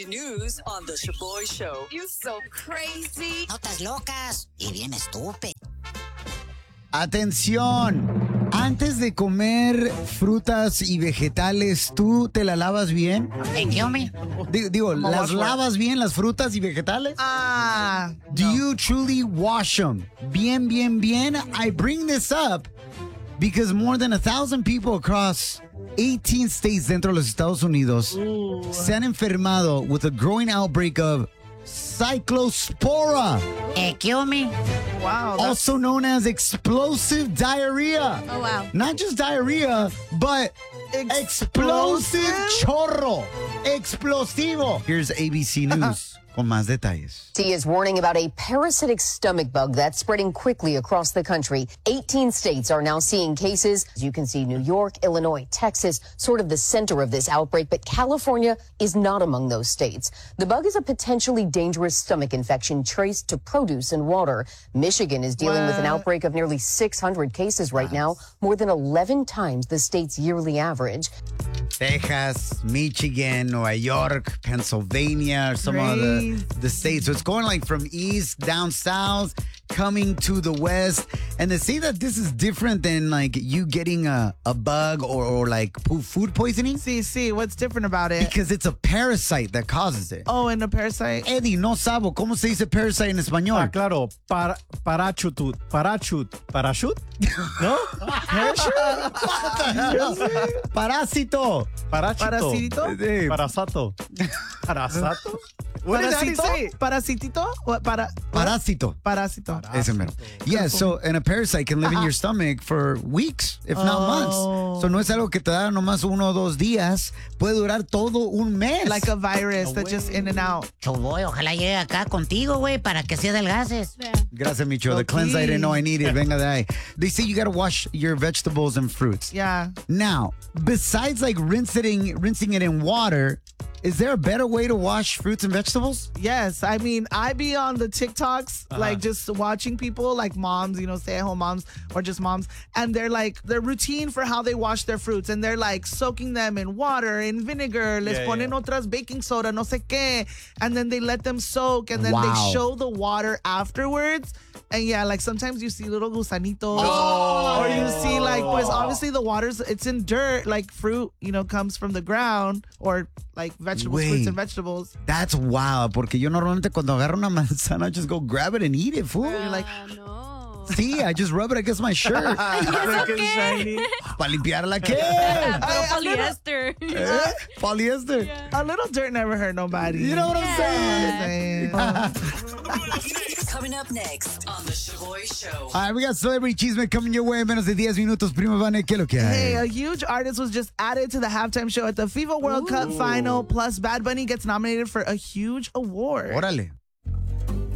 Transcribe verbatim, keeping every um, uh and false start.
breaking news on The Shaboy Show. You're so crazy. Notas locas y bien estúpido. Atención, antes de comer frutas y vegetales, ¿tú te la lavas bien? ¿En qué, hombre? Digo, digo ¿las lavas bien las frutas y vegetales? Ah. Do no. you truly wash them? Bien, bien, bien. I bring this up because more than a thousand people across eighteen states dentro de los Estados Unidos Ooh. se han enfermado with a growing outbreak of Cyclospora. Eh, ¿qué, hombre? Wow. Also known as explosive diarrhea. Oh, wow. Not just diarrhea, but explosive, explosive chorro. Explosivo. Here's A B C News. Con más detalles. T is warning about a parasitic stomach bug that's spreading quickly across the country. eighteen states are now seeing cases. As you can see, New York, Illinois, Texas, sort of the center of this outbreak, but California is not among those states. The bug is a potentially dangerous stomach infection traced to produce and water. Michigan is dealing what? with an outbreak of nearly six hundred cases right now, more than eleven times the state's yearly average. Texas, Michigan, New York, Pennsylvania, some Great. of the, the states. So it's going like from east down south, coming to the west. And they say that this is different than like you getting a, a bug or, or like food poisoning. Sí, sí. What's different about it? Because it's a parasite that causes it. Oh, and a parasite? Eddie, no sabo. ¿Cómo se dice parasite en español? Ah, claro. Para, parachute. Parachute. Parachute? ¿No? Parachute? Parásito. Parásito. Parasito? Sí. Parasato. Parasato? What did Daddy say? Parasitito? What, para, Parásito. Parásito. Ese mero. Yeah, so and a parasite can live in your stomach for weeks, if not oh. months. So no es algo que te da nomás uno o dos días. Puede durar todo un mes. Like a virus no that's just in and out. Choboy, ojalá llegue acá contigo, güey, para que se adelgaces. Yeah. Gracias, Micho. The cleanse I didn't know I needed. Venga de ahí. They say you gotta wash your vegetables and fruits. Yeah. Now, besides like rinsing, rinsing it in water, is there a better way to wash fruits and vegetables? Yes. I mean, I be on the TikToks, uh-huh. like just watching people, like moms, you know, stay-at-home moms or just moms, and they're like, their routine for how they wash their fruits, and they're like soaking them in water, in vinegar, les yeah, ponen yeah. otras baking soda, no sé qué, and then they let them soak, and then wow. they show the water afterwards. And yeah, like sometimes you see little gusanitos. Oh. Or you see like, pues obviously the water's, it's in dirt, like fruit, you know, comes from the ground, or like vegetables, Wait, fruits and vegetables. That's wild, porque yo normalmente cuando agarro una manzana, I just go grab it and eat it, fool. Uh, You're like, no. See, I just rub it against my shirt. shiny. Para limpiarla, ¿qué? Pero polyester. Eh? Polyester. Yeah. A little dirt never hurt nobody. You know what I'm saying? I'm saying. Coming up next on The Shaboy Show. All right, we got Celebrity Chisme coming your way en menos de diez minutos. Prima Vane, ¿qué es lo que hay? Hey, a huge artist was just added to the halftime show at the FIFA World Cup final. Plus, Bad Bunny gets nominated for a huge award. Órale.